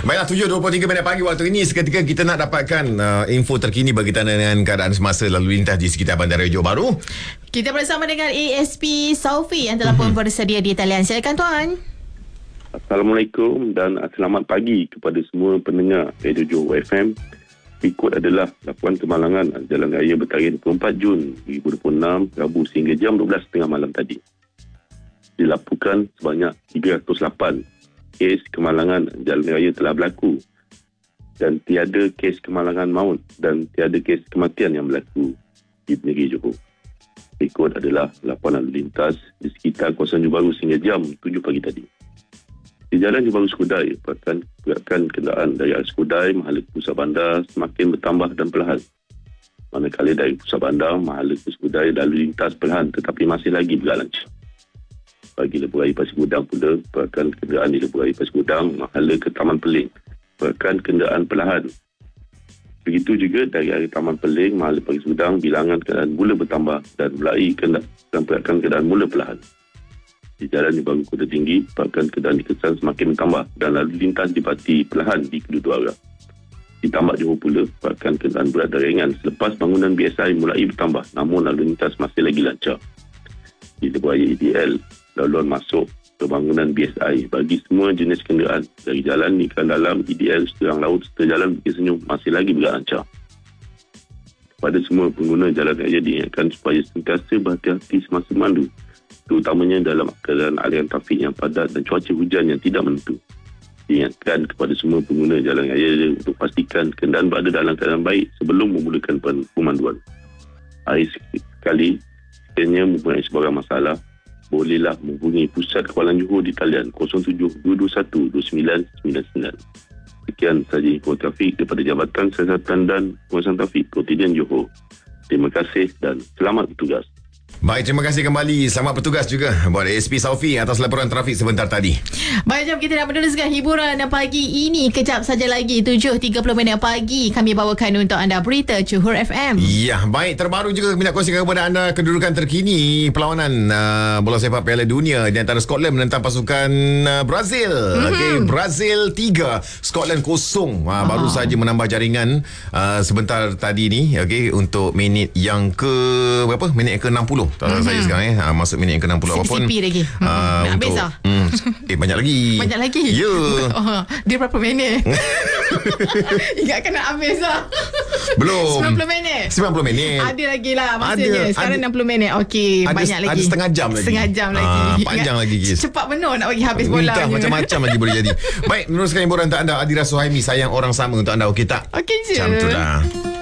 Baiklah, 7.23 pagi waktu ini. Seketika kita nak dapatkan info terkini berkaitan dengan keadaan semasa lalu lintas di sekitar Bandaraya Johor Bahru. Kita bersama dengan ASP Saufi yang telah pun bersedia di talian. Silakan tuan. Assalamualaikum dan selamat pagi kepada semua pendengar Radio Johor FM. Berikut adalah laporan kemalangan Jalan Raya Bertarikh 24 Jun 2026 Rabu sehingga jam 12.30 malam tadi. Dilaporkan sebanyak 308 kes kemalangan jalan raya telah berlaku dan tiada kes kemalangan maut dan tiada kes kematian yang berlaku di negeri Johor. Berikut adalah laporan lalu lintas di sekitar kawasan Johor Bahru sehingga jam 7 pagi tadi. Di Jalan Johor Bahru Skudai, pergerakan kenderaan dari arah Skudai, Mahala ke Pusat Bandar semakin bertambah dan perlahan. Manakala dari Pusat Bandar, Mahala ke Skudai lalu lintas perlahan tetapi masih lagi berjalan lancar. Bagi Lebuh Raya Pasir Gudang pula, pergerakan kenderaan di Lebuh Raya Pasir Gudang, Mahala ke Taman Peling, pergerakan kenderaan perlahan. Begitu juga dari arah Taman Peling, Mahala Pasir Gudang, bilangan kenderaan mula bertambah dan melai dan pergerakan kenderaan mula perlahan. Di Jalan Johor Bahru Kota Tinggi, pergerakan kenderaan di Kesan semakin bertambah dan lalu lintas dipati perlahan di kedua-dua arah. Di Tambak Johor pula, pergerakan kenderaan berat dan ringan selepas bangunan BSI mulai bertambah namun lalu lintas masih lagi lancar. Di Lebuh Raya EDL, laluan masuk ke bangunan BSI bagi semua jenis kenderaan dari jalan Ikan Dalam, EDL, Seterang Laut serta jalan Bukit Senyum masih lagi berjalan lancar. Kepada semua pengguna jalan raya diingatkan supaya sentiasa berhati-hati semasa memandu, terutamanya dalam keadaan aliran trafik yang padat dan cuaca hujan yang tidak menentu. Diingatkan kepada semua pengguna jalan raya untuk pastikan kenderaan berada dalam keadaan baik sebelum memulakan pemanduan. Hari sekali, sekiranya mempunyai sebarang masalah, bolehlah menghubungi Pusat Kawalan Johor di talian 0722212999. Sekian sahaja info trafik daripada Jabatan Siasatan dan Penguasaan Trafik Kontinen Johor. Terima kasih dan selamat bertugas. Baik, terima kasih kembali. Selamat bertugas juga buat ASP Saufi atas laporan trafik sebentar tadi. Baik, jom kita nak meneruskan hiburan pagi ini. Kejap saja lagi 7.30 pagi kami bawakan untuk anda berita Johor FM. Ya, baik, terbaru juga kami nak kongsikan kepada anda kedudukan terkini perlawanan bola sepak Piala Dunia di antara Scotland menentang pasukan Brazil. Okey, Brazil 3, Scotland 0. Baru saja menambah jaringan sebentar tadi ni, okey, untuk minit yang ke berapa? Minit yang ke-60. Saya sekarang masuk minit yang ke-60 apapun. CCP lagi. Nak habis dah. Banyak lagi. Banyak lagi. Ya. Dia berapa minit? Ingatkan nak habis lah. Belum. 90 minit. 90 minit. Ada lagi lah maksudnya. Sekarang 60 minit. Okey, banyak lagi. Ada setengah jam lagi. Setengah jam lagi. Panjang lagi, guys. Cepat benar nak bagi habis bola. Macam-macam lagi boleh jadi. Baik, meneruskan hiburan untuk anda. Adira Suhaimi, Sayang Orang Sama untuk anda. Okey tak? Okey je. Macam tu lah.